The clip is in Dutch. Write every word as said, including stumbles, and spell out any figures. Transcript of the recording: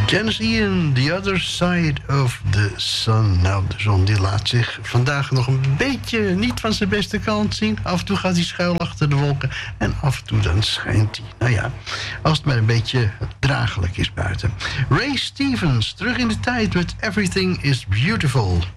Janis Ian, The Other Side of the Sun. Nou, de zon die laat zich vandaag nog een beetje niet van zijn beste kant zien. Af en toe gaat hij schuil achter de wolken. En af en toe dan schijnt hij. Nou ja, als het maar een beetje draaglijk is buiten. Ray Stevens, terug in de tijd met Everything is Beautiful.